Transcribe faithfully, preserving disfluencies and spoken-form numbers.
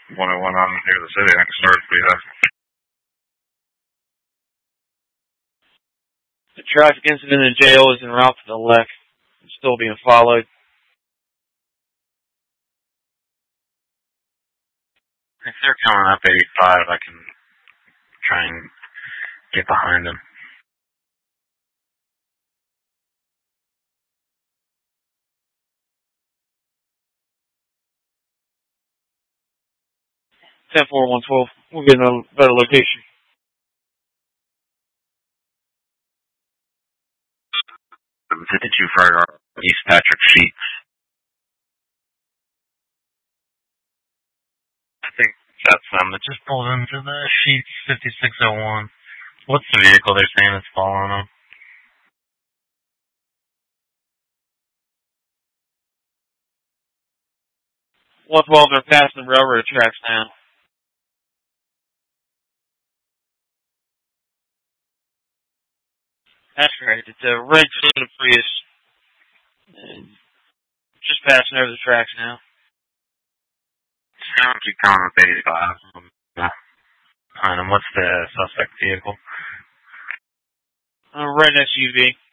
one oh one on near the city. I can start for you. The traffic incident in jail is en route to the left. It's still being followed. If they're coming up eighty-five, I can try and get behind them. ten four one twelve. We'll get a better location. fifty-two Friar, East Patrick Sheets. I think that's them that just pulled into the Sheets fifty-six oh one. What's the vehicle they're saying that's following them? one twelve, they're passing the railroad tracks now. That's right. It's a red Toyota Prius. And just passing over the tracks now. Sound keep coming up eighty-five. Behind them. What's the suspect vehicle? A red S U V.